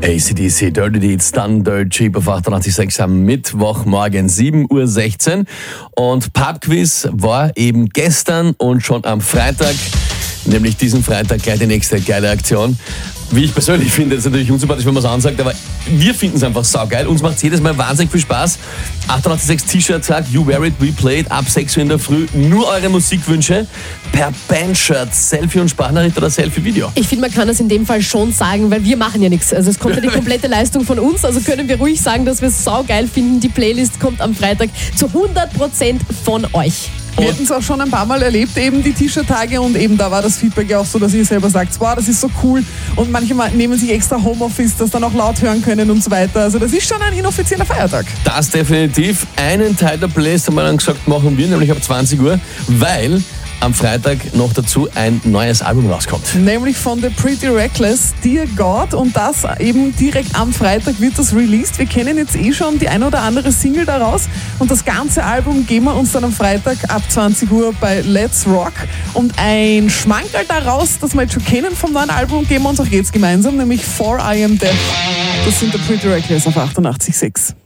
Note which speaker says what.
Speaker 1: AC/DC, Dirty Deeds, dann Dirt Cheap auf 88.6 am Mittwochmorgen 7.16 Uhr. Und Pubquiz war eben gestern und schon am Freitag, nämlich diesen Freitag gleich die nächste geile Aktion. Wie ich persönlich finde, das ist natürlich unsympathisch, wenn man es ansagt, aber wir finden es einfach saugeil. Uns macht es jedes Mal wahnsinnig viel Spaß. 88.6 T-Shirt sagt, you wear it, we play it, ab 6 Uhr in der Früh. Nur eure Musikwünsche per Bandshirt, Selfie und Sprachnachricht oder Selfie-Video.
Speaker 2: Ich finde, man kann das in dem Fall schon sagen, weil wir machen ja nichts. Also es kommt ja die komplette Leistung von uns, also können wir ruhig sagen, dass wir es saugeil finden. Die Playlist kommt am Freitag zu 100% von euch.
Speaker 3: Wir hatten es auch schon ein paar Mal erlebt, eben die T-Shirt-Tage, und eben da war das Feedback ja auch so, dass ihr selber sagt, wow, das ist so cool, und manche nehmen sich extra Homeoffice, das dann auch laut hören können und so weiter. Also das ist schon ein inoffizieller Feiertag.
Speaker 1: Das definitiv. Einen Teil der Playlist haben wir dann gesagt, machen wir, nämlich ab 20 Uhr, weil am Freitag noch dazu ein neues Album rauskommt.
Speaker 3: Nämlich von The Pretty Reckless, Dear God, und das eben direkt am Freitag wird das released. Wir kennen jetzt schon die ein oder andere Single daraus, und das ganze Album geben wir uns dann am Freitag ab 20 Uhr bei Let's Rock. Und ein Schmankerl daraus, das wir jetzt schon kennen vom neuen Album, geben wir uns auch jetzt gemeinsam, nämlich For I Am Deaf. Das sind The Pretty Reckless auf 88.6.